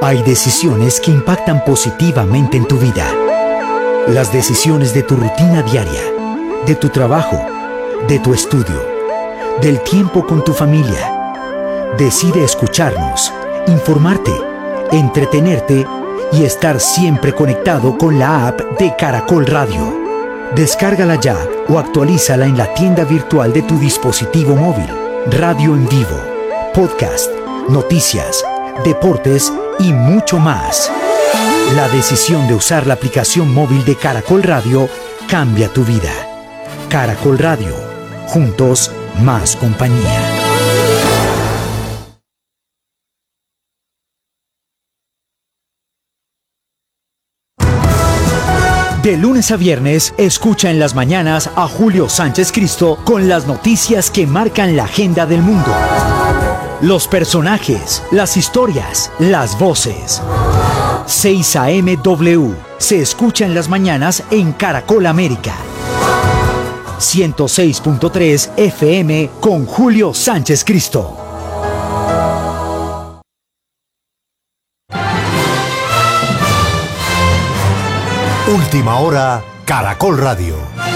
Hay decisiones que impactan positivamente en tu vida. Las decisiones de tu rutina diaria, de tu trabajo, de tu estudio, del tiempo con tu familia. Decide escucharnos, informarte, entretenerte y estar siempre conectado con la app de Caracol Radio. Descárgala ya o actualízala en la tienda virtual de tu dispositivo móvil. Radio en vivo, podcast, noticias, deportes y mucho más. La decisión de usar la aplicación móvil de Caracol Radio cambia tu vida. Caracol Radio. Juntos, más compañía. De lunes a viernes, escucha en las mañanas a Julio Sánchez Cristo con las noticias que marcan la agenda del mundo. Los personajes, las historias, las voces. 6 a.m. W se escucha en las mañanas en Caracol América. 106.3 FM con Julio Sánchez Cristo. Última hora, Caracol Radio.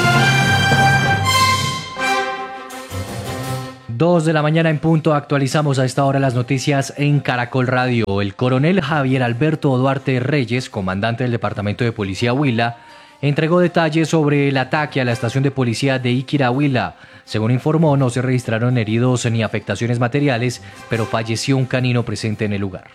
2 de la mañana en punto, actualizamos a esta hora las noticias en Caracol Radio. El coronel Javier Alberto Duarte Reyes, comandante del Departamento de Policía Huila, entregó detalles sobre el ataque a la estación de policía de Iquirá, Huila. Según informó, no se registraron heridos ni afectaciones materiales, pero falleció un canino presente en el lugar.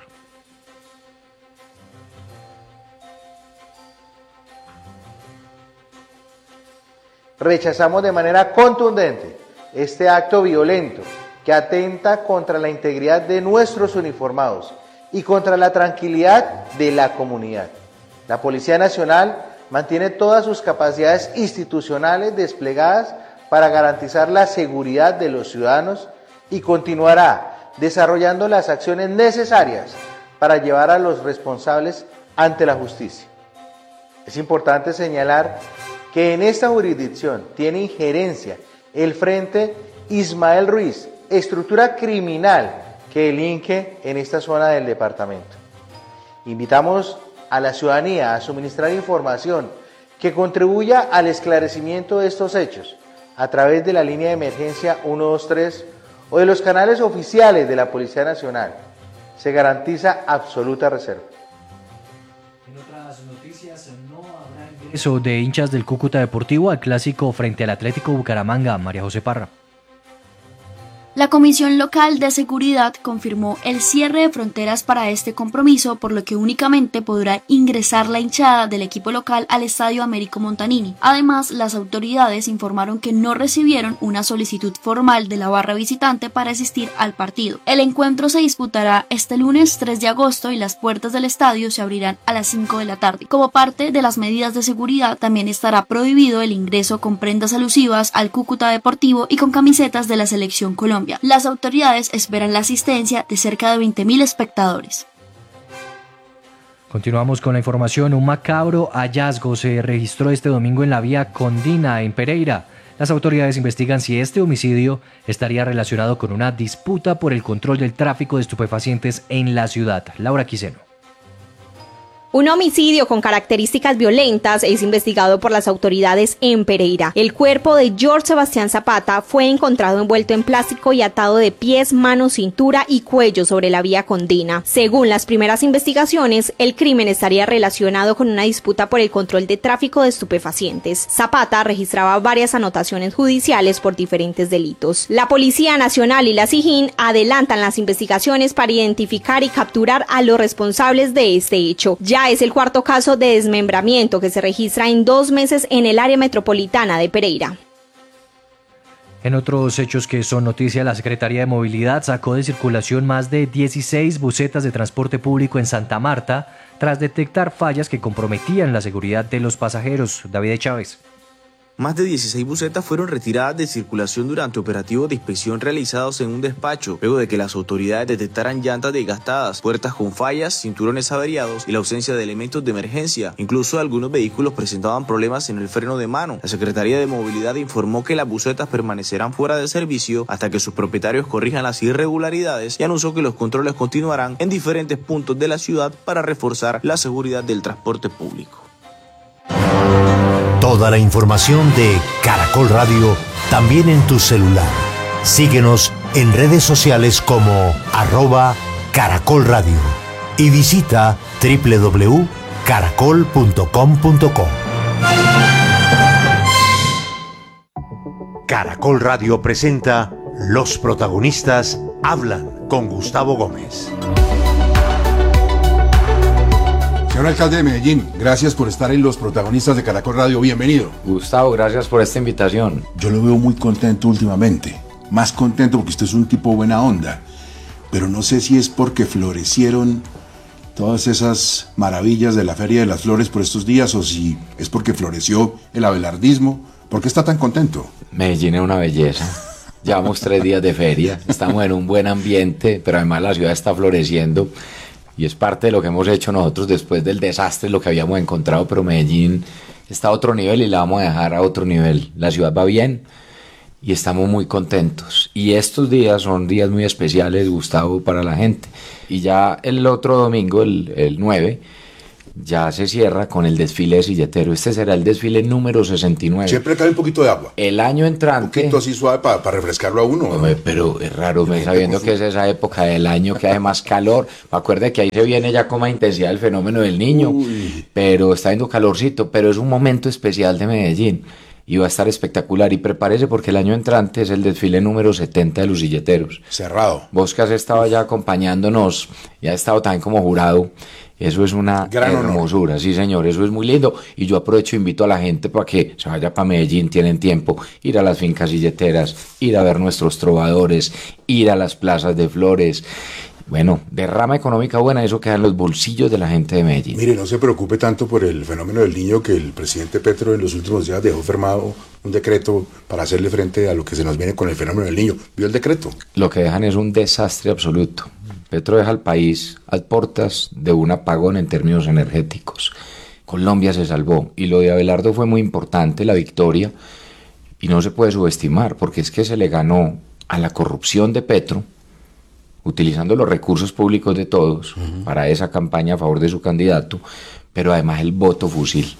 Rechazamos de manera contundente este acto violento que atenta contra la integridad de nuestros uniformados y contra la tranquilidad de la comunidad. La Policía Nacional mantiene todas sus capacidades institucionales desplegadas para garantizar la seguridad de los ciudadanos y continuará desarrollando las acciones necesarias para llevar a los responsables ante la justicia. Es importante señalar que en esta jurisdicción tiene injerencia el Frente Ismael Ruiz, estructura criminal que delinque en esta zona del departamento. Invitamos a la ciudadanía a suministrar información que contribuya al esclarecimiento de estos hechos a través de la línea de emergencia 123 o de los canales oficiales de la Policía Nacional. Se garantiza absoluta reserva. En otras noticias, no habrá ingreso de hinchas del Cúcuta Deportivo al clásico frente al Atlético Bucaramanga. María José Parra. La Comisión Local de Seguridad confirmó el cierre de fronteras para este compromiso, por lo que únicamente podrá ingresar la hinchada del equipo local al Estadio Américo Montanini. Además, las autoridades informaron que no recibieron una solicitud formal de la barra visitante para asistir al partido. El encuentro se disputará este lunes 3 de agosto y las puertas del estadio se abrirán a las 5 de la tarde. Como parte de las medidas de seguridad, también estará prohibido el ingreso con prendas alusivas al Cúcuta Deportivo y con camisetas de la Selección Colombia. Las autoridades esperan la asistencia de cerca de 20.000 espectadores. Continuamos con la información. Un macabro hallazgo se registró este domingo en la vía Condina, en Pereira. Las autoridades investigan si este homicidio estaría relacionado con una disputa por el control del tráfico de estupefacientes en la ciudad. Laura Quiseno. Un homicidio con características violentas es investigado por las autoridades en Pereira. El cuerpo de George Sebastián Zapata fue encontrado envuelto en plástico y atado de pies, manos, cintura y cuello sobre la vía Condina. Según las primeras investigaciones, el crimen estaría relacionado con una disputa por el control de tráfico de estupefacientes. Zapata registraba varias anotaciones judiciales por diferentes delitos. La Policía Nacional y la SIJIN adelantan las investigaciones para identificar y capturar a los responsables de este hecho. Ya es el cuarto caso de desmembramiento que se registra en 2 meses en el área metropolitana de Pereira. En otros hechos que son noticia, la Secretaría de Movilidad sacó de circulación más de 16 busetas de transporte público en Santa Marta tras detectar fallas que comprometían la seguridad de los pasajeros. David Chávez. más de 16 busetas fueron retiradas de circulación durante operativos de inspección realizados en un despacho, luego de que las autoridades detectaran llantas desgastadas, puertas con fallas, cinturones averiados y la ausencia de elementos de emergencia. Incluso algunos vehículos presentaban problemas en el freno de mano. La Secretaría de Movilidad informó que las busetas permanecerán fuera de servicio hasta que sus propietarios corrijan las irregularidades y anunció que los controles continuarán en diferentes puntos de la ciudad para reforzar la seguridad del transporte público. Toda la información de Caracol Radio también en tu celular. Síguenos en redes sociales como @Caracol Radio y visita www.caracol.com.co. Caracol Radio presenta Los protagonistas hablan con Gustavo Gómez. Señor alcalde de Medellín, gracias por estar en Los protagonistas de Caracol Radio. Bienvenido. Gustavo, gracias por esta invitación. Yo lo veo muy contento últimamente. Más contento porque usted es un tipo buena onda. Pero no sé si es porque florecieron todas esas maravillas de la Feria de las Flores por estos días o si es porque floreció el abelardismo. ¿Por qué está tan contento? Medellín es una belleza. Llevamos 3 días de feria, estamos en un buen ambiente, pero además la ciudad está floreciendo. Y es parte de lo que hemos hecho nosotros después del desastre, lo que habíamos encontrado, pero Medellín está a otro nivel y la vamos a dejar a otro nivel. La ciudad va bien y estamos muy contentos. Y estos días son días muy especiales, Gustavo, para la gente. Y ya el otro domingo, el 9, ya se cierra con el desfile de silletero. Este será el desfile número 69. Siempre cae un poquito de agua. El año entrante... Un poquito así suave para refrescarlo a uno. Hombre, pero es raro, sabiendo que es esa época del año que hace más calor. Me acuerdo que ahí se viene ya con más intensidad el fenómeno del Niño. Pero está haciendo calorcito, pero es un momento especial de Medellín. Y va a estar espectacular. Y prepárese porque el año entrante es el desfile número 70 de los silleteros. Cerrado. Vos que has estado ya acompañándonos y has estado también como jurado. Eso es una gran hermosura, sí señor, eso es muy lindo. Y yo aprovecho e invito a la gente para que se vaya para Medellín, tienen tiempo, ir a las fincas silleteras, ir a ver nuestros trovadores, ir a las plazas de flores. Bueno, derrama económica buena, eso queda en los bolsillos de la gente de Medellín. Mire, no se preocupe tanto por el fenómeno del Niño, que el presidente Petro en los últimos días dejó firmado un decreto para hacerle frente a lo que se nos viene con el fenómeno del Niño. ¿Vio el decreto? Lo que dejan es un desastre absoluto. Petro deja al país a puertas de un apagón en términos energéticos. Colombia se salvó y lo de Abelardo fue muy importante, la victoria, y no se puede subestimar porque es que se le ganó a la corrupción de Petro, utilizando los recursos públicos de todos para esa campaña a favor de su candidato, pero además el voto fusil.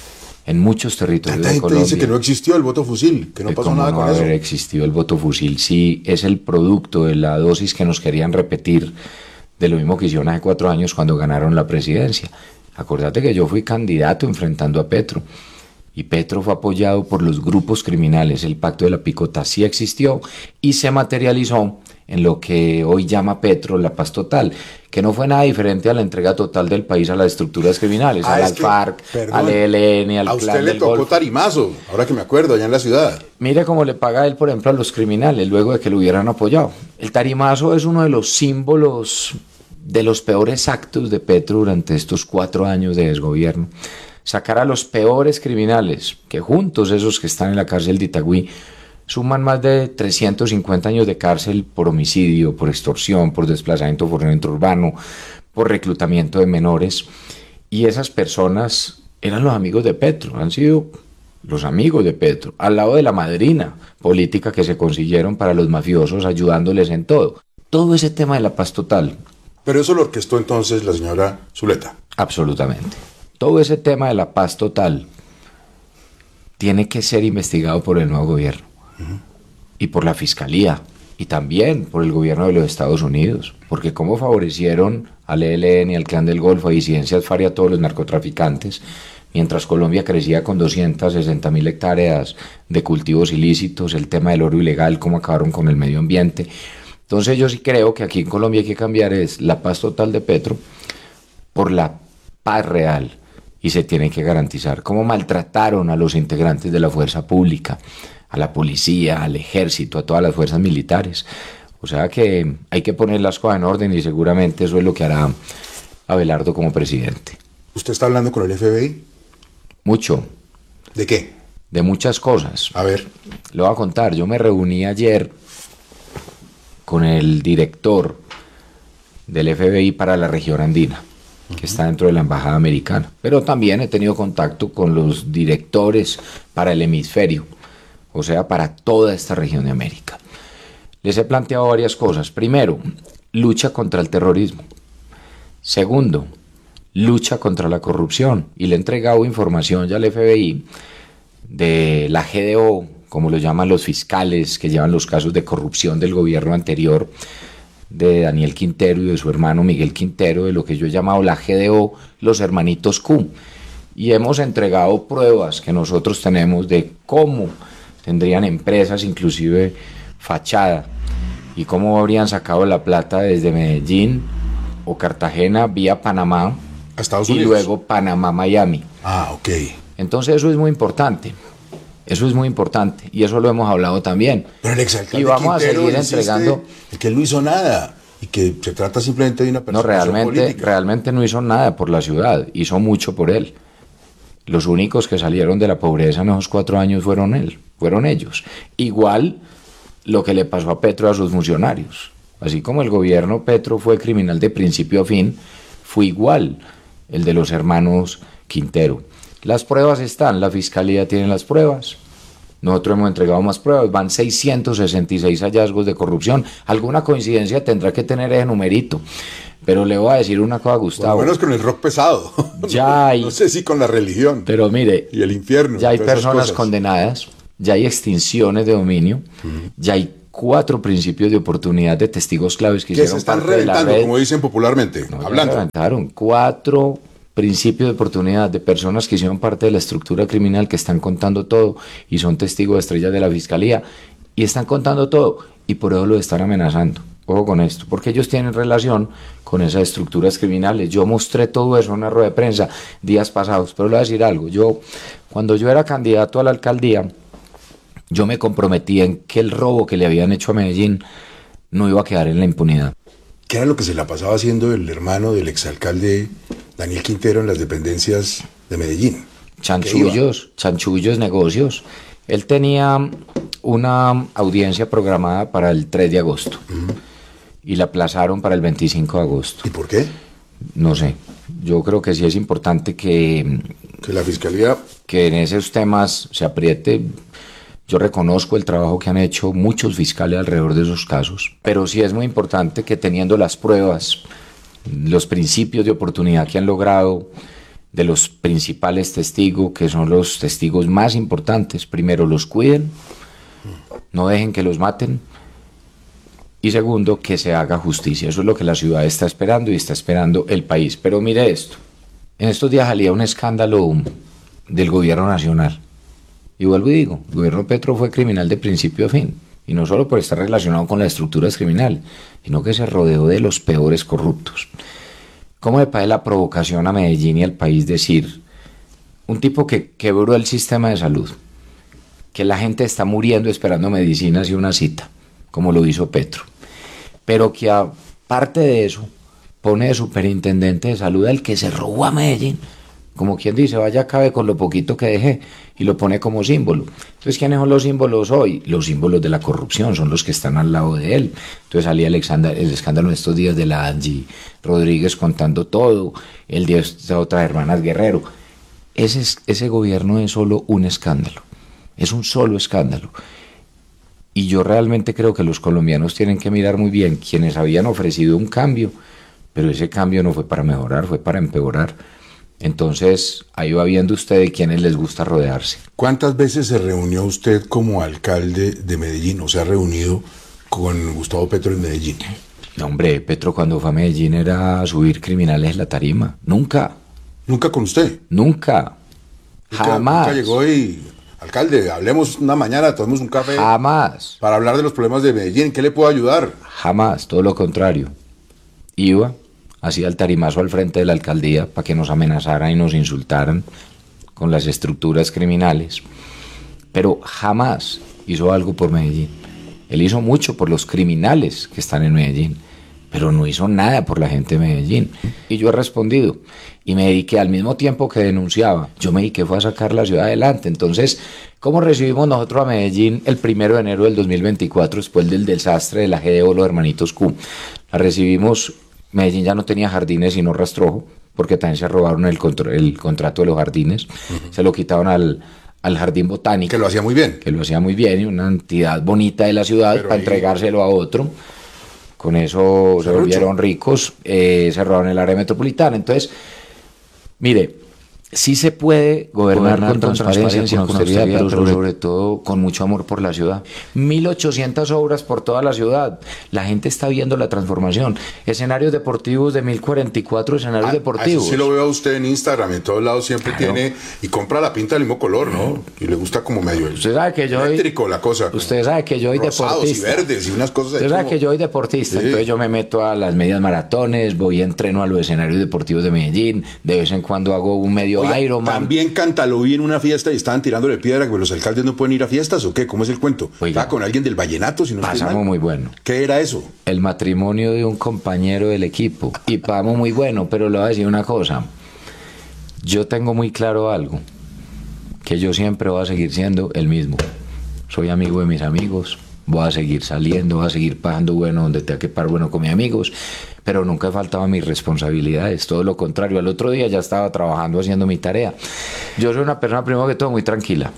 En muchos territorios de Colombia. Dice que no existió el voto fusil, que no pasó nada con eso. Haber existido el voto fusil, sí, es el producto de la dosis que nos querían repetir de lo mismo que hicieron hace 4 años cuando ganaron la presidencia. Acordate que yo fui candidato enfrentando a Petro y Petro fue apoyado por los grupos criminales. El pacto de la picota sí existió y se materializó en lo que hoy llama Petro la paz total, que no fue nada diferente a la entrega total del país a las estructuras criminales, a las FARC, al ELN, al Clan del Golfo. A usted le tocó tarimazo, ahora que me acuerdo, allá en la ciudad. Mire cómo le paga él, por ejemplo, a los criminales, luego de que lo hubieran apoyado. El tarimazo es uno de los símbolos de los peores actos de Petro durante estos 4 años de desgobierno. Sacar a los peores criminales, que juntos esos que están en la cárcel de Itagüí, suman más de 350 años de cárcel por homicidio, por extorsión, por desplazamiento forzado urbano, por reclutamiento de menores. Y esas personas eran los amigos de Petro, han sido los amigos de Petro, al lado de la madrina política que se consiguieron para los mafiosos, ayudándoles en todo. Todo ese tema de la paz total. Pero eso lo orquestó entonces la señora Zuleta. Absolutamente. Todo ese tema de la paz total tiene que ser investigado por el nuevo gobierno. Y por la Fiscalía, y también por el gobierno de los Estados Unidos, porque cómo favorecieron al ELN y al Clan del Golfo, a disidencias FARC y a todos los narcotraficantes, mientras Colombia crecía con 260.000 hectáreas de cultivos ilícitos, el tema del oro ilegal, cómo acabaron con el medio ambiente. Entonces yo sí creo que aquí en Colombia hay que cambiar es la paz total de Petro por la paz real, y se tiene que garantizar. Cómo maltrataron a los integrantes de la fuerza pública, a la policía, al ejército, a todas las fuerzas militares. O sea que hay que poner las cosas en orden y seguramente eso es lo que hará Abelardo como presidente. ¿Usted está hablando con el FBI? Mucho. ¿De qué? de muchas cosas. A ver. Le voy a contar, yo me reuní ayer con el director del FBI para la región andina, que está dentro de la embajada americana, pero también he tenido contacto con los directores para el hemisferio, o sea, para toda esta región de América. Les he planteado varias cosas. Primero, lucha contra el terrorismo. Segundo, lucha contra la corrupción. Y le he entregado información ya al FBI de la GDO, como lo llaman los fiscales que llevan los casos de corrupción del gobierno anterior, de Daniel Quintero y de su hermano Miguel Quintero, de lo que yo he llamado la GDO, los hermanitos Q. Y hemos entregado pruebas que nosotros tenemos de cómo tendrían empresas, inclusive fachada, y cómo habrían sacado la plata desde Medellín o Cartagena vía Panamá a Estados y Unidos. luego Panamá-Miami. Ah, ok. Entonces eso es muy importante. Eso es muy importante y eso lo hemos hablado también. Pero el exalcalde y vamos Quintero, a seguir insiste entregando. que él no hizo nada y que se trata simplemente de una No, persona política. realmente no hizo nada por la ciudad, hizo mucho por él. Los únicos que salieron de la pobreza en esos 4 años fueron ellos. Igual lo que le pasó a Petro y a sus funcionarios. Así como el gobierno Petro fue criminal de principio a fin, fue igual el de los hermanos Quintero. Las pruebas están, la fiscalía tiene las pruebas. Nosotros hemos entregado más pruebas, van 666 hallazgos de corrupción. Alguna coincidencia tendrá que tener ese numerito. Pero le voy a decir una cosa, Gustavo. Por lo menos con el rock pesado. Ya hay, no sé si con la religión. Pero mire, y el infierno. Ya hay todas esas personas cosas. condenadas, ya hay extinciones de dominio, ya hay 4 principios de oportunidad de testigos claves que se hicieron están parte de la reventando, red. como dicen popularmente, No, hablando. se reventaron 4 principios de oportunidad de personas que hicieron parte de la estructura criminal, que están contando todo y son testigos estrellas de la fiscalía y están contando todo y por eso lo están amenazando. Ojo con esto, porque ellos tienen relación con esas estructuras criminales. Yo mostré todo eso en una rueda de prensa días pasados, pero le voy a decir algo. Cuando yo era candidato a la alcaldía, yo me comprometí en que el robo que le habían hecho a Medellín no iba a quedar en la impunidad. ¿Qué era lo que se la pasaba haciendo el hermano del exalcalde Daniel Quintero en las dependencias de Medellín? Chanchullos, negocios. Él tenía una audiencia programada para el 3 de agosto y la aplazaron para el 25 de agosto. ¿Y por qué? No sé. Yo creo que sí es importante que la fiscalía, que en esos temas se apriete. Yo reconozco el trabajo que han hecho muchos fiscales alrededor de esos casos, pero sí es muy importante que teniendo las pruebas, los principios de oportunidad que han logrado de los principales testigos, que son los testigos más importantes, primero los cuiden, no dejen que los maten, y segundo, que se haga justicia. Eso es lo que la ciudad está esperando y está esperando el país. Pero mire esto, en estos días salía un escándalo del gobierno nacional. Y vuelvo y digo, el gobierno Petro fue criminal de principio a fin. Y no solo por estar relacionado con las estructuras criminales, sino que se rodeó de los peores corruptos. ¿Cómo me parece la provocación a Medellín y al país decir, un tipo que quebró el sistema de salud, que la gente está muriendo esperando medicinas y una cita, como lo hizo Petro, pero que aparte de eso, pone de superintendente de salud al que se robó a Medellín? Como quien dice, vaya, acabe con lo poquito que dejé, y lo pone como símbolo. Entonces, ¿quiénes son los símbolos hoy? Los símbolos de la corrupción, son los que están al lado de él. Entonces salía el escándalo en estos días de la Angie Rodríguez contando todo, el de estas otras hermanas Guerrero. Ese gobierno es solo un escándalo, es un solo escándalo. Y yo realmente creo que los colombianos tienen que mirar muy bien quienes habían ofrecido un cambio, pero ese cambio no fue para mejorar, fue para empeorar. Entonces, ahí va viendo usted de quiénes les gusta rodearse. ¿Cuántas veces se reunió usted como alcalde de Medellín o se ha reunido con Gustavo Petro en Medellín? No, hombre, Petro cuando fue a Medellín era subir criminales en la tarima. Nunca. ¿Nunca con usted? Nunca. Jamás. Nunca llegó y... Alcalde, hablemos una mañana, tomemos un café. Jamás. Para hablar de los problemas de Medellín. ¿En qué le puedo ayudar? Jamás, todo lo contrario. Iba, hacía el tarimazo al frente de la alcaldía para que nos amenazaran y nos insultaran con las estructuras criminales. Pero jamás hizo algo por Medellín. Él hizo mucho por los criminales que están en Medellín, pero no hizo nada por la gente de Medellín. Y yo he respondido y me dediqué, al mismo tiempo que denunciaba, yo me dediqué fue a sacar la ciudad adelante. Entonces, ¿cómo recibimos nosotros a Medellín el 1 de enero del 2024 después del desastre de la GDO, los hermanitos Q? La recibimos, Medellín ya no tenía jardines sino rastrojo, porque también se robaron el contrato de los jardines, se lo quitaron al Jardín Botánico. Que lo hacía muy bien. Que lo hacía muy bien, y una entidad bonita de la ciudad, pero para ahí entregárselo a otro. Con eso se volvieron ricos, se robaron el área metropolitana. Entonces, mire, sí se puede gobernar con transparencia, con austeridad, pero sobre todo con mucho amor por la ciudad. 1.800 obras por toda la ciudad. La gente está viendo la transformación. Escenarios deportivos de 1.044 escenarios deportivos. Así lo veo a usted en Instagram, en todos lados siempre tiene, y compra la pinta del mismo color, ¿no? Y le gusta como medio usted sabe que yo eléctrico la cosa. Usted sabe que yo soy deportista. Y verdes y unas cosas. Usted sabe que yo soy deportista, entonces yo me meto a las medias maratones, voy a entreno a los escenarios deportivos de Medellín, de vez en cuando hago un medio Ironman. También Cantalo vi en una fiesta y estaban tirándole piedra que los alcaldes no pueden ir a fiestas, ¿o qué? ¿Cómo es el cuento? ¿Estaba con alguien del vallenato? Si no pasamos muy bueno. ¿Qué era eso? El matrimonio de un compañero del equipo. Y pasamos muy bueno, pero le voy a decir una cosa. Yo tengo muy claro algo, que yo siempre voy a seguir siendo el mismo. Soy amigo de mis amigos, voy a seguir saliendo, voy a seguir pasando bueno donde tenga que pasar bueno con mis amigos, pero nunca he faltado a mis responsabilidades, todo lo contrario. Al otro día ya estaba trabajando, haciendo mi tarea. Yo soy una persona, primero que todo, muy tranquila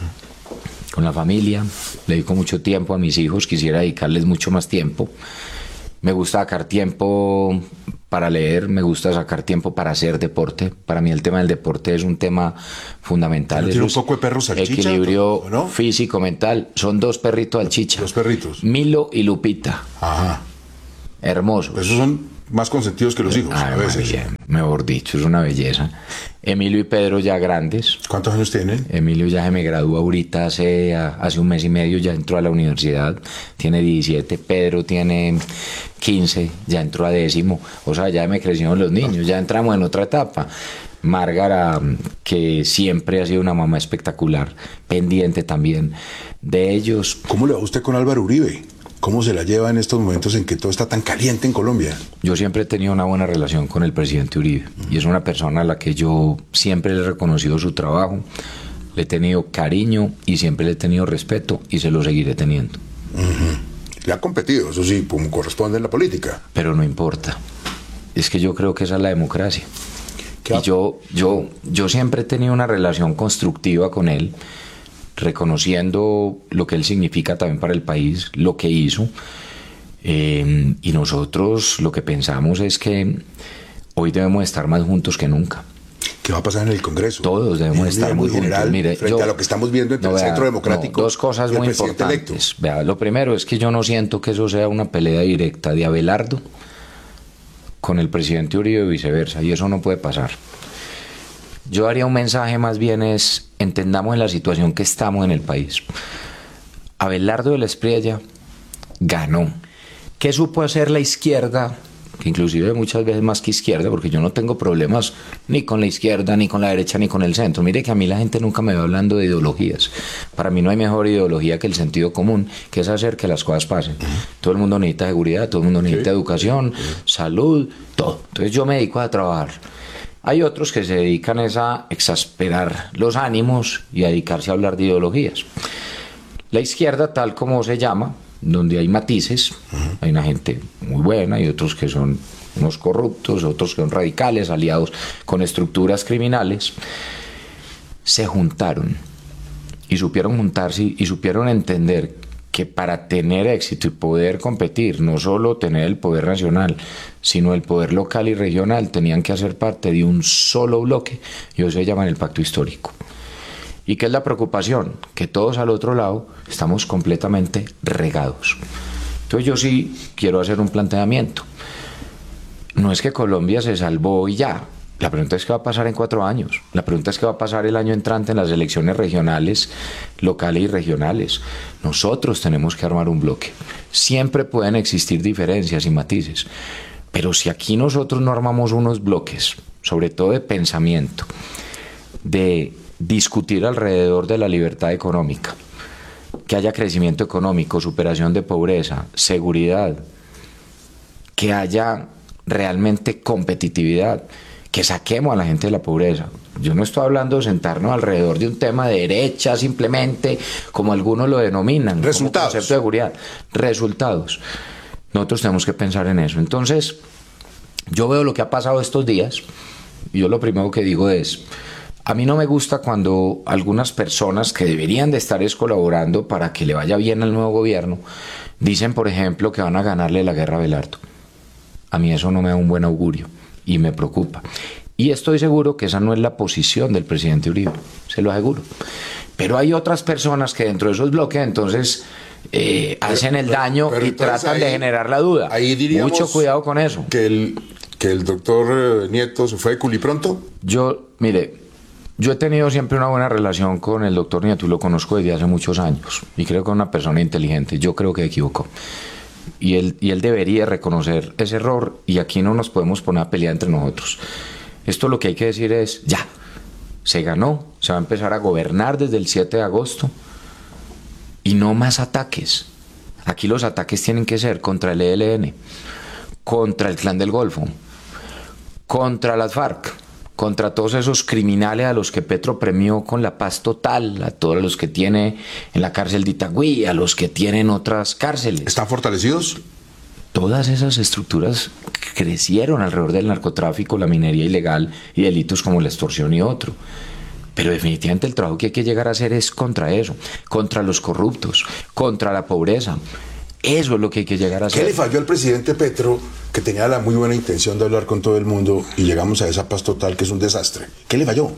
con la familia, le dedico mucho tiempo a mis hijos, quisiera dedicarles mucho más tiempo. Me gusta sacar tiempo para leer, me gusta sacar tiempo para hacer deporte. Para mí el tema del deporte es un tema fundamental. ¿Tiene un poco de perro salchicha? Equilibrio, ¿no? Físico, mental. Son 2 perritos salchicha. 2 perritos. Milo y Lupita. Ajá. Hermosos. Esos son más consentidos que los hijos, a veces. María, mejor dicho, es una belleza. Emilio y Pedro ya grandes. ¿Cuántos años tienen? Emilio ya se me graduó ahorita hace 1 mes y medio, ya entró a la universidad, tiene 17, Pedro tiene 15, ya entró a 10º, o sea, ya me crecieron los niños, ya entramos en otra etapa. Márgara, que siempre ha sido una mamá espectacular, pendiente también de ellos. ¿Cómo le va usted con Álvaro Uribe? ¿Cómo se la lleva en estos momentos en que todo está tan caliente en Colombia? Yo siempre he tenido una buena relación con el presidente Uribe y es una persona a la que yo siempre le he reconocido su trabajo, le he tenido cariño y siempre le he tenido respeto y se lo seguiré teniendo. Le ha competido, eso sí, como corresponde en la política. Pero no importa, es que yo creo que esa es la democracia. Y yo siempre he tenido una relación constructiva con él, reconociendo lo que él significa también para el país, lo que hizo, y nosotros lo que pensamos es que hoy debemos estar más juntos que nunca. ¿Qué va a pasar en el Congreso? Todos debemos estar muy juntos. Mire, frente a lo que estamos viendo entre el Centro Democrático 2 cosas muy importantes. Vea, lo primero es que yo no siento que eso sea una pelea directa de Abelardo con el presidente Uribe y viceversa, y eso no puede pasar. Yo haría un mensaje más bien es, entendamos en la situación que estamos en el país. Abelardo de la Espriella ganó. ¿Qué supo hacer la izquierda? Que inclusive muchas veces más que izquierda, porque yo no tengo problemas ni con la izquierda, ni con la derecha, ni con el centro. Mire que a mí la gente nunca me va hablando de ideologías. Para mí no hay mejor ideología que el sentido común, que es hacer que las cosas pasen. Todo el mundo necesita seguridad, todo el mundo necesita educación, salud, todo. Entonces yo me dedico a trabajar. Hay otros que se dedican a exasperar los ánimos y a dedicarse a hablar de ideologías. La izquierda, tal como se llama, donde hay matices, hay una gente muy buena y otros que son unos corruptos, otros que son radicales, aliados con estructuras criminales, se juntaron y supieron juntarse y supieron entender que para tener éxito y poder competir, no solo tener el poder nacional, sino el poder local y regional, tenían que hacer parte de un solo bloque, y eso se llama el pacto histórico. ¿Y qué es la preocupación? Que todos al otro lado estamos completamente regados. Entonces yo sí quiero hacer un planteamiento. No es que Colombia se salvó y ya. La pregunta es qué va a pasar en 4 años. La pregunta es qué va a pasar el año entrante en las elecciones regionales, locales y regionales. Nosotros tenemos que armar un bloque. Siempre pueden existir diferencias y matices. Pero si aquí nosotros no armamos unos bloques, sobre todo de pensamiento, de discutir alrededor de la libertad económica, que haya crecimiento económico, superación de pobreza, seguridad, que haya realmente competitividad, que saquemos a la gente de la pobreza. Yo no estoy hablando de sentarnos alrededor de un tema de derecha simplemente, como algunos lo denominan, resultados, como concepto de seguridad. Resultados. Nosotros tenemos que pensar en eso. Entonces, yo veo lo que ha pasado estos días y yo lo primero que digo es, a mí no me gusta cuando algunas personas que deberían de estar colaborando para que le vaya bien al nuevo gobierno, dicen, por ejemplo, que van a ganarle la guerra a Abelardo. A mí eso no me da un buen augurio y me preocupa. Y estoy seguro que esa no es la posición del presidente Uribe, se lo aseguro. Pero hay otras personas que dentro de esos bloques entonces hacen el daño y tratan de generar la duda. Ahí diríamos mucho cuidado con eso. Que el doctor Nieto se fue de culipronto. Mire, yo he tenido siempre una buena relación con el doctor Nieto y lo conozco desde hace muchos años. Y creo que es una persona inteligente. Yo creo que equivocó. Y él debería reconocer ese error y aquí no nos podemos poner a pelear entre nosotros. Esto lo que hay que decir es, ya, se ganó, se va a empezar a gobernar desde el 7 de agosto y no más ataques. Aquí los ataques tienen que ser contra el ELN, contra el Clan del Golfo, contra las FARC, contra todos esos criminales a los que Petro premió con la paz total, a todos los que tiene en la cárcel de Itagüí, a los que tienen otras cárceles. ¿Están fortalecidos? Todas esas estructuras crecieron alrededor del narcotráfico, la minería ilegal y delitos como la extorsión y otro. Pero definitivamente el trabajo que hay que llegar a hacer es contra eso, contra los corruptos, contra la pobreza. Eso es lo que hay que llegar a hacer. ¿Qué le falló al presidente Petro, que tenía la muy buena intención de hablar con todo el mundo y llegamos a esa paz total que es un desastre? ¿Qué le falló?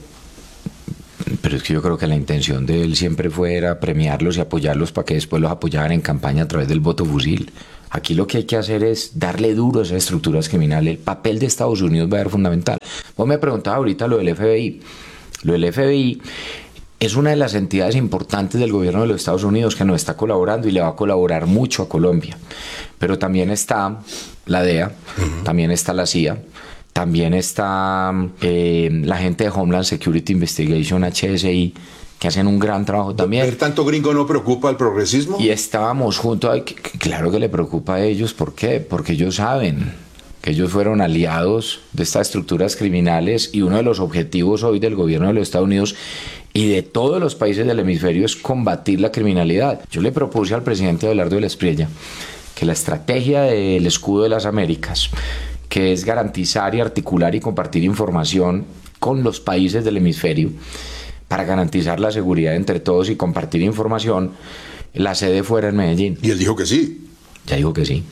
Pero es que yo creo que la intención de él siempre era premiarlos y apoyarlos para que después los apoyaran en campaña a través del voto fusil. Aquí lo que hay que hacer es darle duro a esas estructuras criminales. El papel de Estados Unidos va a ser fundamental. Vos me preguntabas ahorita lo del FBI. Lo del FBI es una de las entidades importantes del gobierno de los Estados Unidos que nos está colaborando y le va a colaborar mucho a Colombia. Pero también está la DEA, también está la CIA, también está la gente de Homeland Security Investigation, HSI, que hacen un gran trabajo también. ¿Ver tanto gringo no preocupa al progresismo? Y estábamos juntos, claro que le preocupa a ellos, ¿por qué? Porque ellos saben que ellos fueron aliados de estas estructuras criminales y uno de los objetivos hoy del gobierno de los Estados Unidos y de todos los países del hemisferio es combatir la criminalidad. Yo le propuse al presidente Abelardo de la Espriella que la estrategia del Escudo de las Américas, que es garantizar y articular y compartir información con los países del hemisferio para garantizar la seguridad entre todos y compartir información, la sede fuera en Medellín. Y él dijo que sí. Ya dijo que sí.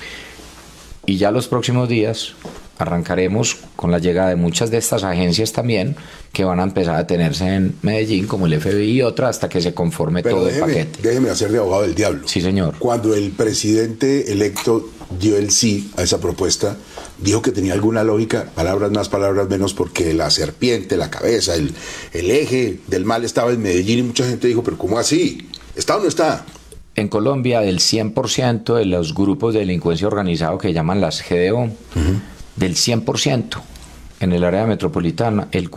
Y ya los próximos días arrancaremos con la llegada de muchas de estas agencias también que van a empezar a tenerse en Medellín, como el FBI y otras, hasta que se conforme todo el paquete. Déjeme hacer de abogado del diablo. Sí, señor. Cuando el presidente electo dio el sí a esa propuesta, dijo que tenía alguna lógica, palabras más, palabras menos, porque la serpiente, la cabeza, el eje del mal estaba en Medellín y mucha gente dijo, pero ¿cómo así? ¿Está o no está? En Colombia, del 100% de los grupos de delincuencia organizado que llaman las GDO, del 100% en el área metropolitana, el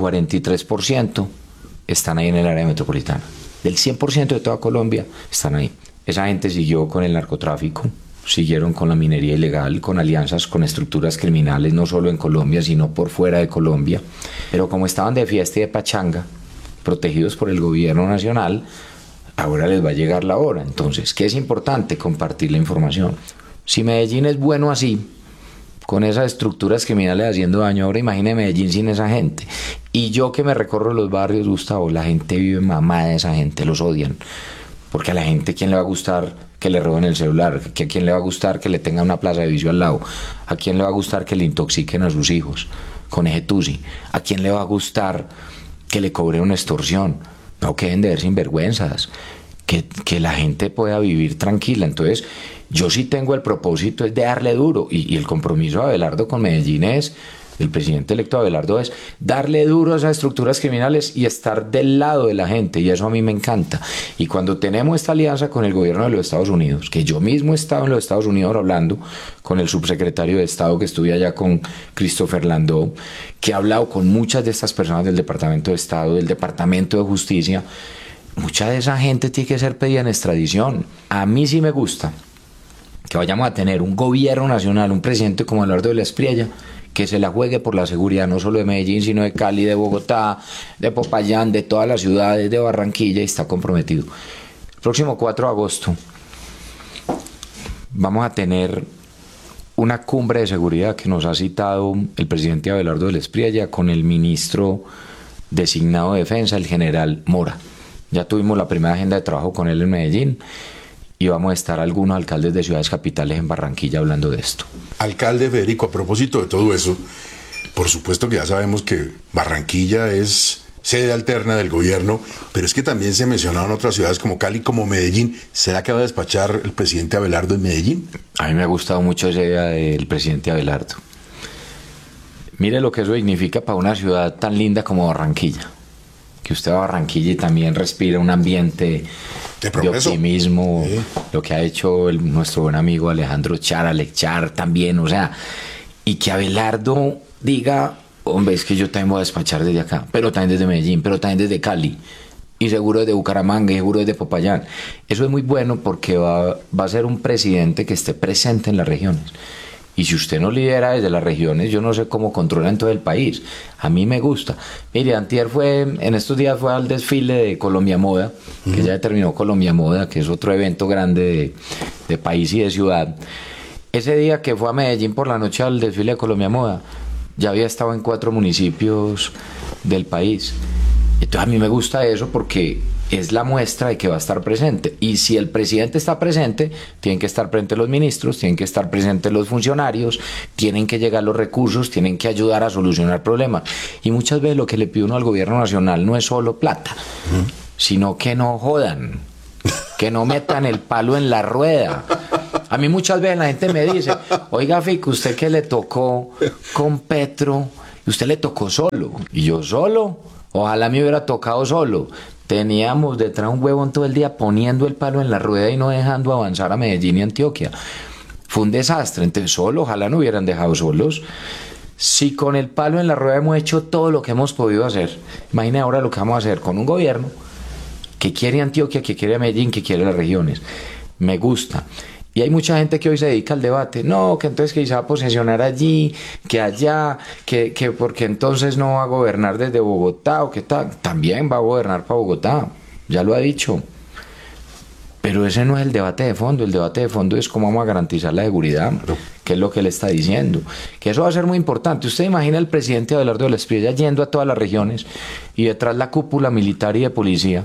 43% están ahí en el área metropolitana. Del 100% de toda Colombia están ahí. Esa gente siguió con el narcotráfico, siguieron con la minería ilegal, con alianzas con estructuras criminales, no solo en Colombia, sino por fuera de Colombia. Pero como estaban de fiesta y de pachanga, protegidos por el gobierno nacional, ahora les va a llegar la hora. Entonces, ¿qué es importante? Compartir la información. Si Medellín es bueno así, con esas estructuras criminales haciendo daño, ahora imagine Medellín sin esa gente. Y yo que me recorro los barrios, Gustavo, la gente vive mamada de esa gente, los odian. Porque a la gente, ¿quién le va a gustar que le roben el celular? ¿A quién le va a gustar que le tengan una plaza de vicio al lado? ¿A quién le va a gustar que le intoxiquen a sus hijos con eje tusi? ¿A quién le va a gustar que le cobre una extorsión? No, que deben de ver sinvergüenzas, que la gente pueda vivir tranquila. Entonces, yo sí tengo el propósito es de darle duro, y el compromiso de Abelardo con Medellín es, el presidente electo Abelardo es darle duro a esas estructuras criminales y estar del lado de la gente, y eso a mí me encanta. Y cuando tenemos esta alianza con el gobierno de los Estados Unidos, que yo mismo he estado en los Estados Unidos hablando con el subsecretario de Estado que estuve allá con Christopher Landau, que ha hablado con muchas de estas personas del Departamento de Estado, del Departamento de Justicia, mucha de esa gente tiene que ser pedida en extradición. A mí sí me gusta que vayamos a tener un gobierno nacional, un presidente como Abelardo de la Espriella, que se la juegue por la seguridad no solo de Medellín, sino de Cali, de Bogotá, de Popayán, de todas las ciudades, de Barranquilla, y está comprometido. El próximo 4 de agosto vamos a tener una cumbre de seguridad que nos ha citado el presidente Abelardo de la Espriella con el ministro designado de Defensa, el general Mora. Ya tuvimos la primera agenda de trabajo con él en Medellín y vamos a estar algunos alcaldes de ciudades capitales en Barranquilla hablando de esto. Alcalde Federico, a propósito de todo eso, por supuesto que ya sabemos que Barranquilla es sede alterna del gobierno, pero es que también se mencionaron otras ciudades como Cali, como Medellín. ¿Será que va a despachar el presidente Abelardo en Medellín? A mí me ha gustado mucho esa idea del presidente Abelardo. Mire lo que eso significa para una ciudad tan linda como Barranquilla. Que usted va a Barranquilla y también respira un ambiente de optimismo, sí. Lo que ha hecho nuestro buen amigo Alejandro Char, Alex Char también, o sea, y que Abelardo diga, hombre, es que yo también voy a despachar desde acá, pero también desde Medellín, pero también desde Cali, y seguro desde Bucaramanga, y seguro desde Popayán. Eso es muy bueno porque va a ser un presidente que esté presente en las regiones. Y si usted no lidera desde las regiones, yo no sé cómo controlan todo el país. A mí me gusta. Mire, en estos días fue al desfile de Colombia Moda, que ya terminó Colombia Moda, que es otro evento grande de país y de ciudad. Ese día que fue a Medellín por la noche al desfile de Colombia Moda, ya había estado en 4 municipios del país. Entonces a mí me gusta eso porque es la muestra de que va a estar presente. Y si el presidente está presente, tienen que estar presentes los ministros, tienen que estar presentes los funcionarios, tienen que llegar los recursos, tienen que ayudar a solucionar problemas. Y muchas veces lo que le pide uno al gobierno nacional no es solo plata, sino que no jodan, que no metan el palo en la rueda. A mí muchas veces la gente me dice, oiga, Fico, usted que le tocó con Petro, usted le tocó solo. Y yo, ¿solo? Ojalá me hubiera tocado solo. Teníamos detrás un huevón todo el día poniendo el palo en la rueda y no dejando avanzar a Medellín y Antioquia. Fue un desastre, entonces solo, ojalá no hubieran dejado solos. Si con el palo en la rueda hemos hecho todo lo que hemos podido hacer, imagine ahora lo que vamos a hacer con un gobierno que quiere Antioquia, que quiere Medellín, que quiere las regiones. Me gusta. Y hay mucha gente que hoy se dedica al debate. No, que entonces que se va a posesionar allí, que allá, que porque entonces no va a gobernar desde Bogotá o que tal. También va a gobernar para Bogotá, ya lo ha dicho. Pero ese no es el debate de fondo. El debate de fondo es cómo vamos a garantizar la seguridad, que es lo que él está diciendo. Que eso va a ser muy importante. Usted imagina al presidente Abelardo de la Espriella yendo a todas las regiones y detrás la cúpula militar y de policía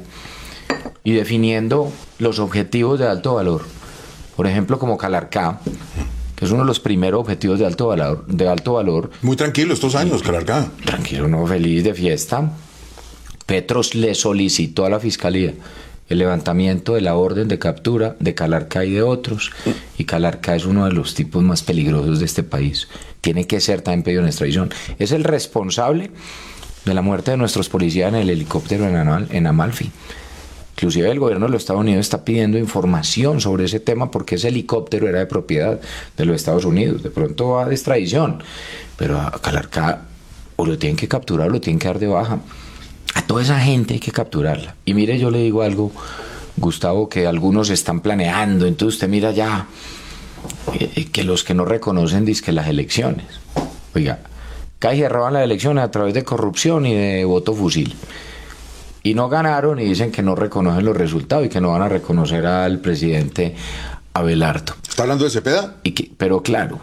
y definiendo los objetivos de alto valor. Por ejemplo, como Calarcá, que es uno de los primeros objetivos de alto valor. Muy tranquilo estos años, Calarcá. Tranquilo, no, feliz de fiesta. Petro le solicitó a la Fiscalía el levantamiento de la orden de captura de Calarcá y de otros. Y Calarcá es uno de los tipos más peligrosos de este país. Tiene que ser también pedido en extradición. Es el responsable de la muerte de nuestros policías en el helicóptero en Amalfi. Inclusive el gobierno de los Estados Unidos está pidiendo información sobre ese tema porque ese helicóptero era de propiedad de los Estados Unidos. De pronto va de extradición, pero a Calarcá o lo tienen que capturar o lo tienen que dar de baja. A toda esa gente hay que capturarla. Y mire, yo le digo algo, Gustavo, que algunos están planeando. Entonces usted mira ya que los que no reconocen dizque las elecciones. Oiga, casi se roban las elecciones a través de corrupción y de voto fusil. Y no ganaron y dicen que no reconocen los resultados y que no van a reconocer al presidente Abelardo. ¿Está hablando de Cepeda? Pero claro.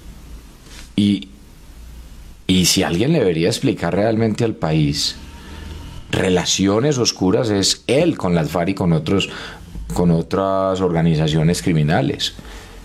Y si alguien le debería explicar realmente al país relaciones oscuras es él con las FARC y con otras organizaciones criminales.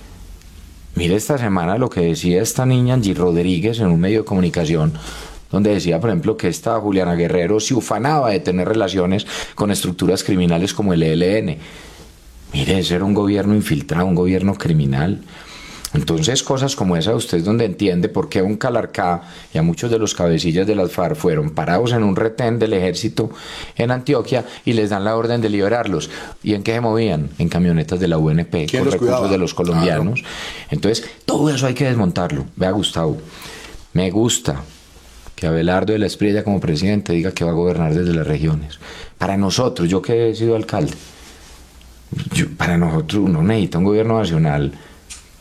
Mire esta semana lo que decía esta niña Angie Rodríguez en un medio de comunicación, donde decía, por ejemplo, que esta Juliana Guerrero se ufanaba de tener relaciones con estructuras criminales como el ELN. Mire, ese era un gobierno infiltrado, un gobierno criminal. Entonces, cosas como esa, usted es donde entiende por qué a un Calarcá y a muchos de los cabecillas de las FARC fueron parados en un retén del ejército en Antioquia y les dan la orden de liberarlos. ¿Y en qué se movían? En camionetas de la UNP, con recursos de los colombianos. Entonces, todo eso hay que desmontarlo. Vea, Gustavo, me gusta que Abelardo de la Espriella como presidente diga que va a gobernar desde las regiones. Para nosotros, yo que he sido alcalde, para nosotros uno necesita un gobierno nacional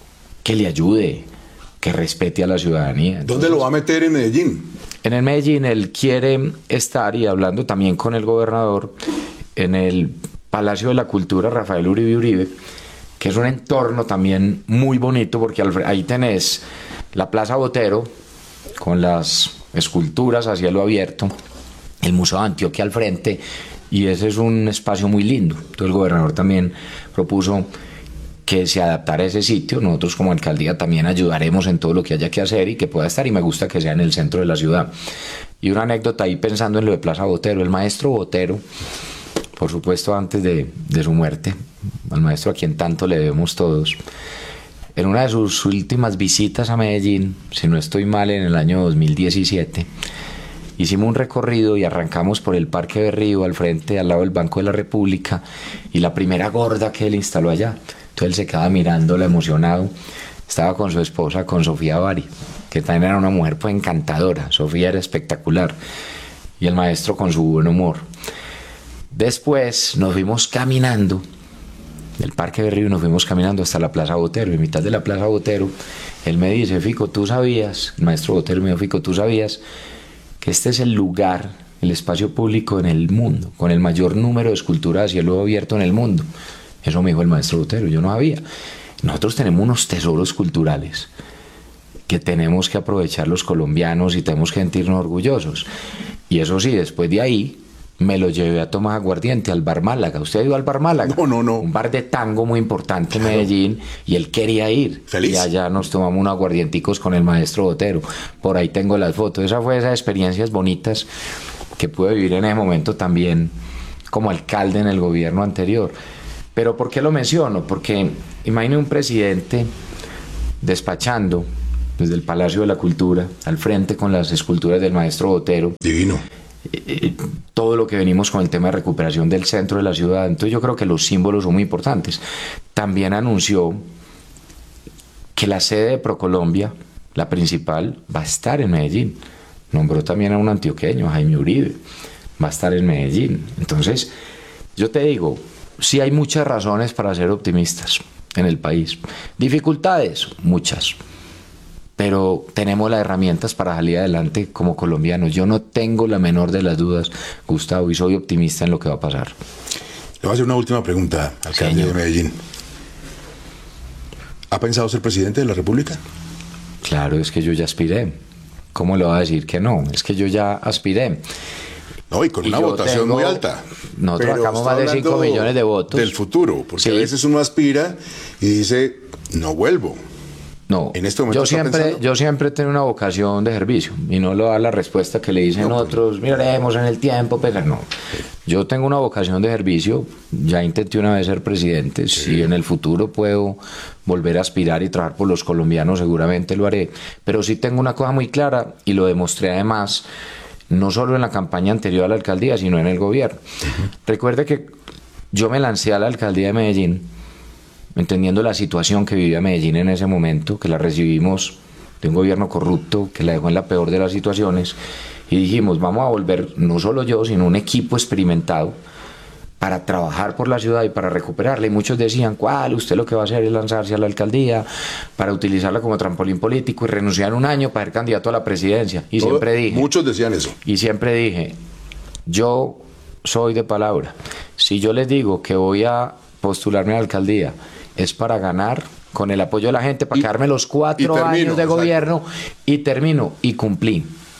que le ayude, que respete a la ciudadanía. Entonces, ¿dónde lo va a meter en Medellín? En el Medellín él quiere estar, y hablando también con el gobernador, en el Palacio de la Cultura Rafael Uribe Uribe, que es un entorno también muy bonito, porque ahí tenés la Plaza Botero con las esculturas a cielo abierto, el Museo de Antioquia al frente, y ese es un espacio muy lindo. Entonces el gobernador también propuso que se adaptara a ese sitio. Nosotros como alcaldía también ayudaremos en todo lo que haya que hacer y que pueda estar, y me gusta que sea en el centro de la ciudad. Y una anécdota ahí pensando en lo de Plaza Botero, el maestro Botero, por supuesto antes de su muerte, al maestro a quien tanto le debemos todos, en una de sus últimas visitas a Medellín, si no estoy mal, en el año 2017, hicimos un recorrido y arrancamos por el Parque Berrío, al frente, al lado del Banco de la República, y la primera gorda que él instaló allá. Entonces él se quedaba mirándola emocionado. Estaba con su esposa, con Sofía Bari, que también era una mujer pues encantadora. Sofía era espectacular. Y el maestro con su buen humor. Después nos fuimos caminando del Parque Berrío, nos fuimos caminando hasta la Plaza Botero. En mitad de la Plaza Botero, él me dice: Fico, ¿tú sabías? El maestro Botero me dijo: Fico, ¿tú sabías que este es el lugar, el espacio público en el mundo, con el mayor número de esculturas a cielo abierto en el mundo? Eso me dijo el maestro Botero, yo no sabía. Nosotros tenemos unos tesoros culturales que tenemos que aprovechar los colombianos y tenemos que sentirnos orgullosos. Y eso sí, después de ahí me lo llevé a tomar aguardiente al Bar Málaga. ¿Usted ha ido al Bar Málaga? No. Un bar de tango muy importante en Medellín, y él quería ir. Feliz. Y allá nos tomamos unos aguardienticos con el maestro Botero. Por ahí tengo las fotos. Esa fue esas experiencias bonitas que pude vivir en ese momento también como alcalde en el gobierno anterior. Pero ¿por qué lo menciono? Porque imagine un presidente despachando desde el Palacio de la Cultura al frente con las esculturas del maestro Botero. Divino. Todo lo que venimos con el tema de recuperación del centro de la ciudad. Entonces yo creo que los símbolos son muy importantes. También anunció que la sede de Procolombia, la principal, va a estar en Medellín. Nombró también a un antioqueño, Jaime Uribe, va a estar en Medellín. Entonces yo te digo, sí hay muchas razones para ser optimistas en el país. Dificultades, muchas. Pero tenemos las herramientas para salir adelante como colombianos. Yo no tengo la menor de las dudas, Gustavo, y soy optimista en lo que va a pasar. Le voy a hacer una última pregunta, alcalde de Medellín. ¿Ha pensado ser presidente de la República? Claro, es que yo ya aspiré. ¿Cómo le va a decir que no? Es que yo ya aspiré. No, y con una votación muy alta. Nosotros sacamos más de 5 millones de votos. Del futuro, porque sí. A veces uno aspira y dice, no vuelvo. No, en este momento yo siempre tengo una vocación de servicio y no lo da la respuesta que le dicen otros, miraremos en el tiempo, pero no. Yo tengo una vocación de servicio, ya intenté una vez ser presidente, si en el futuro puedo volver a aspirar y trabajar por los colombianos, seguramente lo haré, pero sí tengo una cosa muy clara y lo demostré además, no solo en la campaña anterior a la alcaldía, sino en el gobierno. Recuerde que yo me lancé a la alcaldía de Medellín entendiendo la situación que vivía Medellín en ese momento, que la recibimos de un gobierno corrupto que la dejó en la peor de las situaciones, y dijimos, vamos a volver, no solo yo, sino un equipo experimentado para trabajar por la ciudad y para recuperarla. Y muchos decían, ¿cuál? Usted lo que va a hacer es lanzarse a la alcaldía para utilizarla como trampolín político y renunciar un año para ser candidato a la presidencia. Y siempre dije, muchos decían eso. Y siempre dije, yo soy de palabra. Si yo les digo que voy a postularme a la alcaldía, es para ganar con el apoyo de la gente, para quedarme los 4 años de gobierno y termino, y cumplí.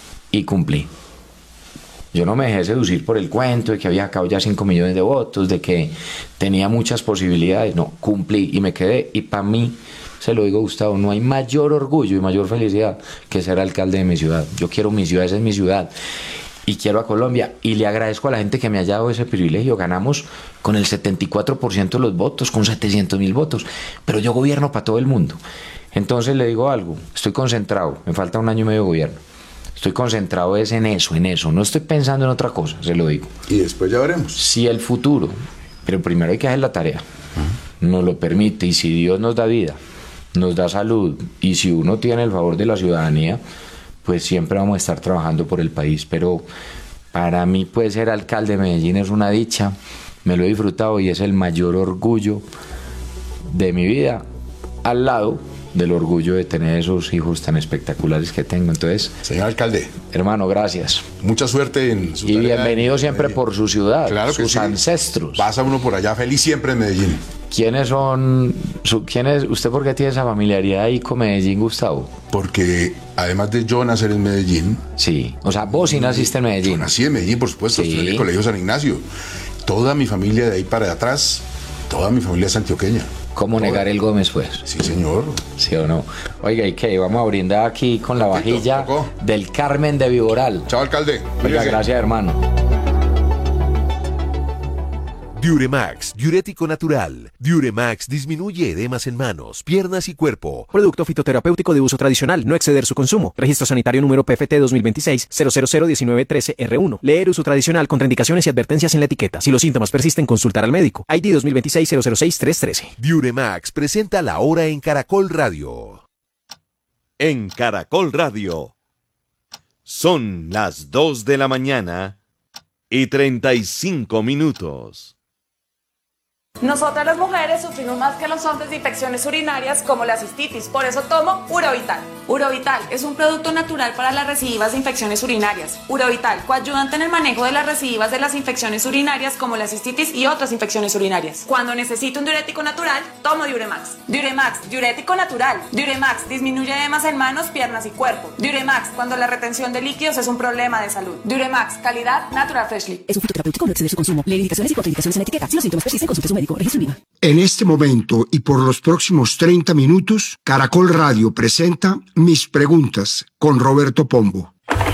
Yo no me dejé seducir por el cuento de que había sacado ya 5 millones de votos, de que tenía muchas posibilidades. No, cumplí y me quedé. Y para mí, se lo digo, Gustavo, no hay mayor orgullo y mayor felicidad que ser alcalde de mi ciudad. Yo quiero mi ciudad, esa es mi ciudad. Y quiero a Colombia, y le agradezco a la gente que me haya dado ese privilegio. Ganamos con el 74% de los votos, con 700.000 votos, pero yo gobierno para todo el mundo. Entonces le digo algo, estoy concentrado, me falta 1 año y medio de gobierno, estoy concentrado es en eso, no estoy pensando en otra cosa, se lo digo. Y después ya veremos. Si el futuro, pero primero hay que hacer la tarea, nos lo permite, y si Dios nos da vida, nos da salud, y si uno tiene el favor de la ciudadanía, pues siempre vamos a estar trabajando por el país. Pero para mí, pues, ser alcalde de Medellín es una dicha, me lo he disfrutado y es el mayor orgullo de mi vida, al lado del orgullo de tener esos hijos tan espectaculares que tengo. Entonces, señor alcalde, hermano, gracias. Mucha suerte en su y tarea. Bienvenido siempre por su ciudad, claro que sus sí. ancestros. Pasa uno por allá feliz siempre en Medellín. ¿Quiénes son? ¿Usted por qué tiene esa familiaridad ahí con Medellín, Gustavo? Porque además de yo nacer en Medellín. Sí, o sea, vos sí naciste en Medellín. Yo nací en Medellín, por supuesto, sí. Estudié en el Colegio San Ignacio. Toda mi familia de ahí para atrás, toda mi familia es antioqueña. ¿Cómo negar el Gómez, pues? Sí, señor. ¿Sí o no? Oiga, ¿y qué? Vamos a brindar aquí con la vajilla del Carmen de Viboral. Chao, alcalde. Oiga, gracias, hermano. Diuremax, diurético natural. Diuremax disminuye edemas en manos, piernas y cuerpo. Producto fitoterapéutico de uso tradicional, no exceder su consumo. Registro sanitario número PFT 2026-0001913-R1. Leer uso tradicional, contraindicaciones y advertencias en la etiqueta. Si los síntomas persisten, consultar al médico. ID 2026-006-313. Diuremax presenta La Hora en Caracol Radio. En Caracol Radio. Son las 2 de la mañana y 35 minutos. Nosotras las mujeres sufrimos más que los hombres de infecciones urinarias como la cistitis, por eso tomo Urovital. Urovital es un producto natural para las recidivas de infecciones urinarias. Urovital, coayudante en el manejo de las recidivas de las infecciones urinarias como la cistitis y otras infecciones urinarias. Cuando necesito un diurético natural, tomo Diuremax. Diuremax, diurético natural. Diuremax disminuye edemas en manos, piernas y cuerpo. Diuremax, cuando la retención de líquidos es un problema de salud. Diuremax, calidad Natural Freshly. Es un fitoterapéutico, no exceder su consumo. Leer indicaciones y contraindicaciones en la etiqueta. Si los síntomas persisten, consulte a su médico. Registro INVIMA. En este momento y por los próximos 30 minutos, Caracol Radio presenta Mis Preguntas con Roberto Pombo.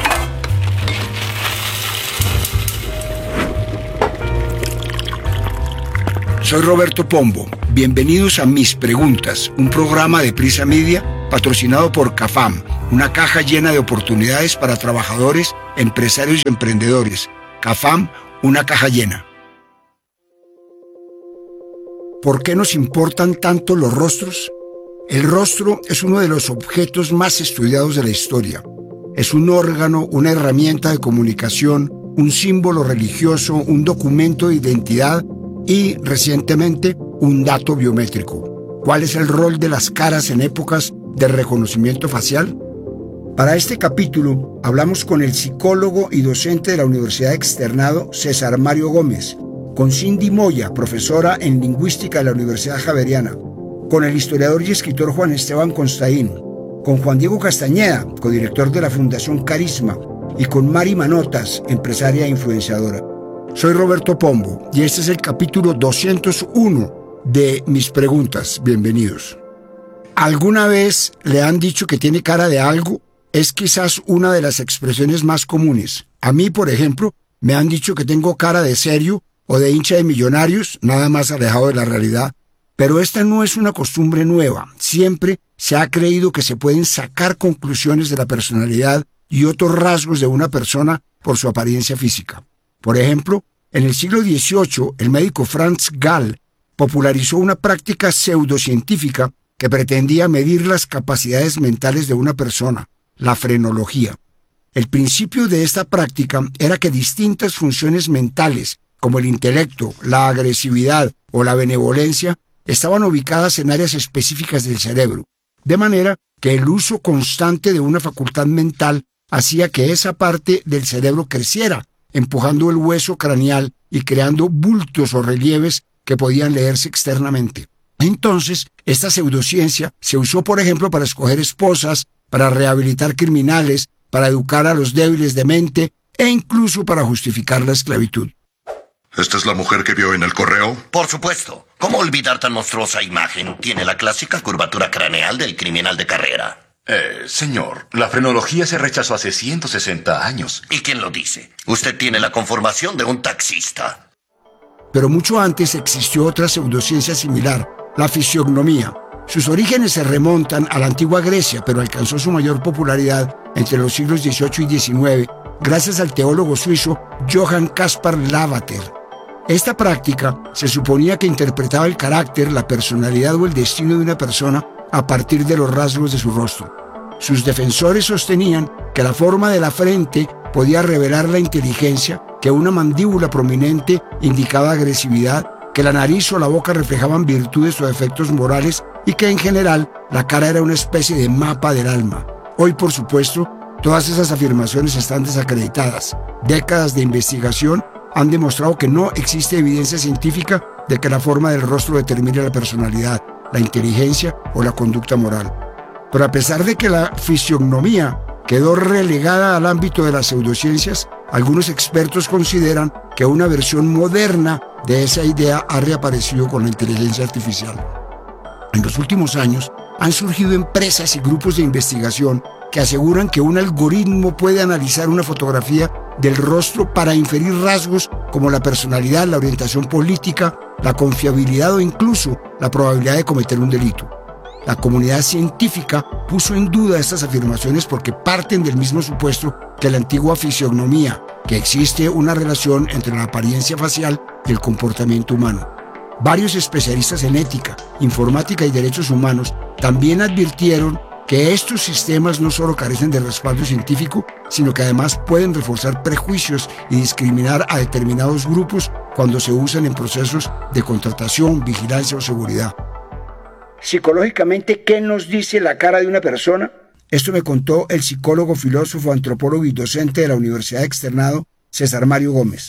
Soy Roberto Pombo. Bienvenidos a Mis Preguntas, un programa de Prisa Media patrocinado por CAFAM, una caja llena de oportunidades para trabajadores, empresarios y emprendedores. CAFAM, una caja llena. ¿Por qué nos importan tanto los rostros? El rostro es uno de los objetos más estudiados de la historia. Es un órgano, una herramienta de comunicación, un símbolo religioso, un documento de identidad y, recientemente, un dato biométrico. ¿Cuál es el rol de las caras en épocas de reconocimiento facial? Para este capítulo hablamos con el psicólogo y docente de la Universidad Externado César Mario Gómez, con Cindy Moya, profesora en Lingüística de la Universidad Javeriana, con el historiador y escritor Juan Esteban Constaín, con Juan Diego Castañeda, codirector de la Fundación Carisma, y con Mari Manotas, empresaria e influenciadora. Soy Roberto Pombo y este es el capítulo 201 de Mis Preguntas. Bienvenidos. ¿Alguna vez le han dicho que tiene cara de algo? Es quizás una de las expresiones más comunes. A mí, por ejemplo, me han dicho que tengo cara de serio o de hincha de Millonarios, nada más alejado de la realidad. Pero esta no es una costumbre nueva. Siempre se ha creído que se pueden sacar conclusiones de la personalidad y otros rasgos de una persona por su apariencia física. Por ejemplo, en el siglo XVIII, el médico Franz Gall popularizó una práctica pseudocientífica que pretendía medir las capacidades mentales de una persona, la frenología. El principio de esta práctica era que distintas funciones mentales, como el intelecto, la agresividad o la benevolencia, estaban ubicadas en áreas específicas del cerebro, de manera que el uso constante de una facultad mental hacía que esa parte del cerebro creciera, empujando el hueso craneal y creando bultos o relieves que podían leerse externamente. Entonces, esta pseudociencia se usó, por ejemplo, para escoger esposas, para rehabilitar criminales, para educar a los débiles de mente e incluso para justificar la esclavitud. ¿Esta es la mujer que vio en el correo? Por supuesto. ¿Cómo olvidar tan monstruosa imagen? Tiene la clásica curvatura craneal del criminal de carrera. Señor, la frenología se rechazó hace 160 años. ¿Y quién lo dice? Usted tiene la conformación de un taxista. Pero mucho antes existió otra pseudociencia similar, la fisiognomía. Sus orígenes se remontan a la antigua Grecia, pero alcanzó su mayor popularidad entre los siglos XVIII y XIX, gracias al teólogo suizo Johann Caspar Lavater. Esta práctica se suponía que interpretaba el carácter, la personalidad o el destino de una persona a partir de los rasgos de su rostro. Sus defensores sostenían que la forma de la frente podía revelar la inteligencia, que una mandíbula prominente indicaba agresividad, que la nariz o la boca reflejaban virtudes o defectos morales y que en general la cara era una especie de mapa del alma. Hoy, por supuesto, todas esas afirmaciones están desacreditadas. Décadas de investigación han demostrado que no existe evidencia científica de que la forma del rostro determine la personalidad, la inteligencia o la conducta moral. Pero a pesar de que la fisionomía quedó relegada al ámbito de las pseudociencias, algunos expertos consideran que una versión moderna de esa idea ha reaparecido con la inteligencia artificial. En los últimos años han surgido empresas y grupos de investigación que aseguran que un algoritmo puede analizar una fotografía del rostro para inferir rasgos como la personalidad, la orientación política, la confiabilidad o incluso la probabilidad de cometer un delito. La comunidad científica puso en duda estas afirmaciones porque parten del mismo supuesto que la antigua fisionomía, que existe una relación entre la apariencia facial y el comportamiento humano. Varios especialistas en ética, informática y derechos humanos también advirtieron que estos sistemas no solo carecen de respaldo científico, sino que además pueden reforzar prejuicios y discriminar a determinados grupos cuando se usan en procesos de contratación, vigilancia o seguridad. Psicológicamente, ¿qué nos dice la cara de una persona? Esto me contó el psicólogo, filósofo, antropólogo y docente de la Universidad Externado, César Mario Gómez.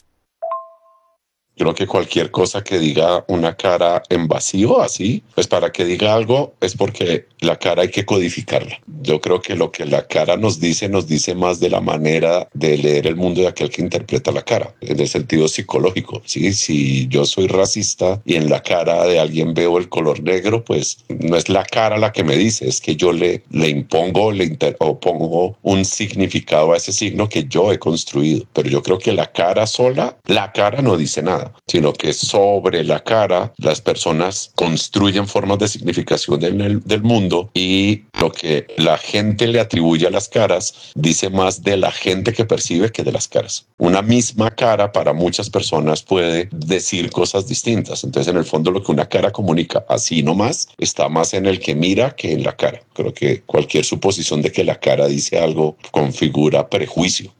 Creo que cualquier cosa que diga una cara en vacío, así, pues para que diga algo es porque la cara hay que codificarla. Yo creo que lo que la cara nos dice más de la manera de leer el mundo de aquel que interpreta la cara, en el sentido psicológico. ¿Sí? Si yo soy racista y en la cara de alguien veo el color negro, pues no es la cara la que me dice, es que yo le impongo o pongo un significado a ese signo que yo he construido. Pero yo creo que la cara sola, la cara no dice nada, sino que sobre la cara las personas construyen formas de significación del mundo, y lo que la gente le atribuye a las caras dice más de la gente que percibe que de las caras. Una misma cara para muchas personas puede decir cosas distintas. Entonces, en el fondo, lo que una cara comunica así nomás está más en el que mira que en la cara. Creo que cualquier suposición de que la cara dice algo configura prejuicio.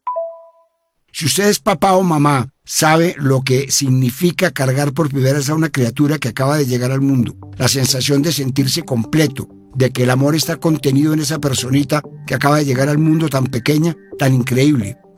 Si usted es papá o mamá, sabe lo que significa cargar por primera vez a una criatura que acaba de llegar al mundo. La sensación de sentirse completo, de que el amor está contenido en esa personita que acaba de llegar al mundo tan pequeña, tan increíble.